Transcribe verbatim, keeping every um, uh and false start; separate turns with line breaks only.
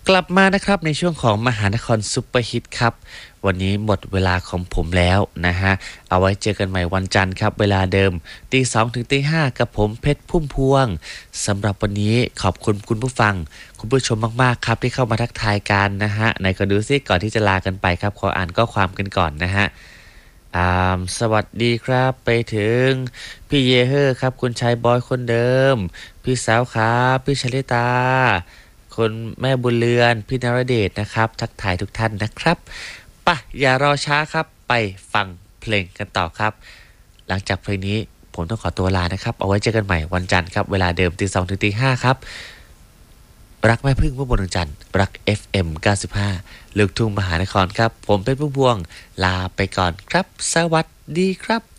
กลับมานะครับในช่วงของมหานครซุปเปอร์ฮิตครับวันนี้หมดเวลาของผมแล้วนะฮะเอาไว้เจอกันใหม่วันจันทร์ครับเวลาเดิมตีสองถึงตีห้ากับผมเพชรพุ่มพวงสำหรับวันนี้ขอบคุณคุณผู้ฟังคุณผู้ชมมากๆครับที่เข้ามาทักทายกันนะฮะไหนก็ดูซิก่อนที่จะลากันไปครับขออ่านข้อความกันก่อนนะฮะอ่าสวัสดีครับไปถึงพี่เยเฮอร์ครับคุณชายบอยคนเดิมพี่สาวครับพี่ชลิตาคนแม่บุญเรือนพี่นรเดชนะครับทักทายทุกท่านนะครับป่ะอย่ารอช้าครับไปฟังเพลงกันต่อครับหลังจากเพลงนี้ผมต้องขอตัวลานะครับเอาไว้เจอกันใหม่วันจันทร์ครับเวลาเดิมตีสองถึงตีห้าครับรักแม่พึ่งเมื่อบนดวงจันทร์รัก เอฟ เอ็ม เก้าสิบห้าลูกทุ่งมหานครครับผมเป็นผู้พวงลาไปก่อนครับสวัสดีครับ